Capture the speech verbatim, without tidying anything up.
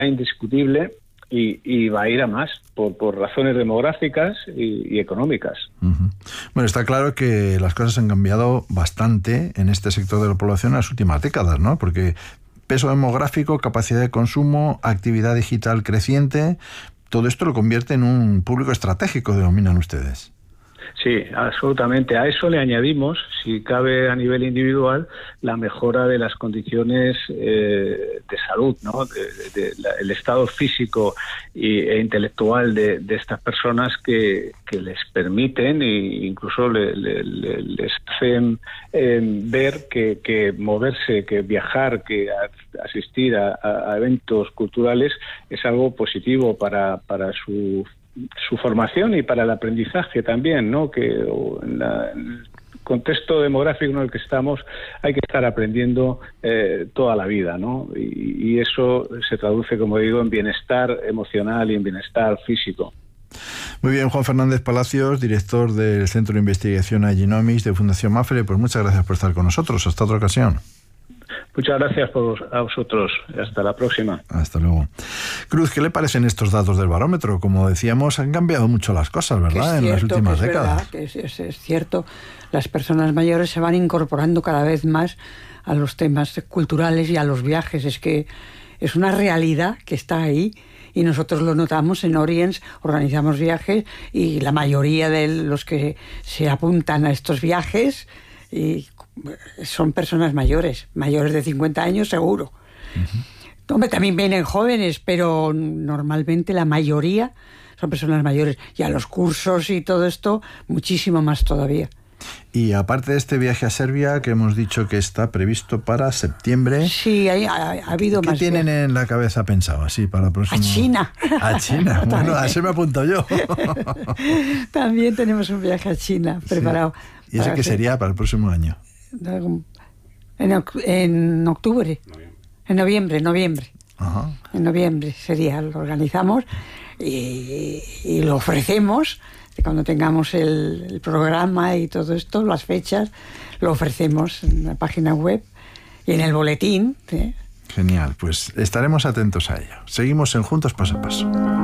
indiscutible y, y va a ir a más por, por razones demográficas y, y económicas. Uh-huh. Bueno, está claro que las cosas han cambiado bastante en este sector de la población en las últimas décadas, ¿no? Porque peso demográfico, capacidad de consumo, actividad digital creciente, todo esto lo convierte en un público estratégico, denominan ustedes. Sí, absolutamente. A eso le añadimos, si cabe a nivel individual, la mejora de las condiciones eh, de salud, ¿no? De, de, de la, el estado físico y, e intelectual de, de estas personas que, que les permiten e incluso le, le, le, les hacen eh, ver que, que moverse, que viajar, que a, asistir a, a eventos culturales es algo positivo para, para su su formación y para el aprendizaje también, ¿no? Que en, la, en el contexto demográfico en el que estamos hay que estar aprendiendo eh, toda la vida, ¿no? Y, y eso se traduce, como digo, en bienestar emocional y en bienestar físico. Muy bien, Juan Fernández Palacios, director del Centro de Investigación Agenomics de Fundación Mapfre, pues muchas gracias por estar con nosotros. Hasta otra ocasión. Muchas gracias por, a vosotros. Hasta la próxima. Hasta luego. Cruz, ¿qué le parecen estos datos del barómetro? Como decíamos, han cambiado mucho las cosas, ¿verdad? En las últimas que es décadas. Verdad, que es, es, es cierto. Las personas mayores se van incorporando cada vez más a los temas culturales y a los viajes. Es que es una realidad que está ahí y nosotros lo notamos en Oriens. Organizamos viajes y la mayoría de los que se apuntan a estos viajes y son personas mayores, mayores de cincuenta años seguro. Uh-huh. Hombre, también vienen jóvenes, pero normalmente la mayoría son personas mayores. Y a los cursos y todo esto, muchísimo más todavía. Y aparte de este viaje a Serbia, que hemos dicho que está previsto para septiembre... Sí, hay, ha, ha habido ¿qué más... ¿Qué tienen viajes en la cabeza pensado así para el próximo...? A China. A China, bueno, a ese me apunto yo. También tenemos un viaje a China preparado. Sí. ¿Y ese qué sería para el próximo año? En, en octubre, noviembre. en noviembre, noviembre. Ajá. En noviembre sería, lo organizamos y, y lo ofrecemos. Cuando tengamos el, el programa y todo esto, las fechas, lo ofrecemos en la página web y en el boletín. ¿sí? Genial, pues estaremos atentos a ello. Seguimos en Juntos Paso a Paso.